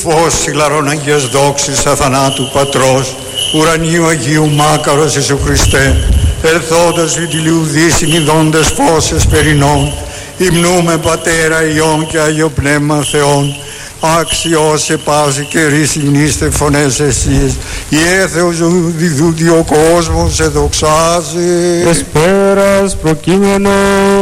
Φως χιλαρών Αγίας δόξης αθανάτου Πατρός, ουρανίου Αγίου Μάκαρος Ιησού Χριστέ, ελθόντας λυτιλίου δύσιν ειδώντες φως εσπερινών, υμνούμε Πατέρα Υιόν και Άγιο Πνεύμα Θεόν, άξιος σε πάση και ρησινίστε φωνές εσείς, η έθεος διδούτη ο κόσμος σε δοξάζει. Εσπέρας προκείμενος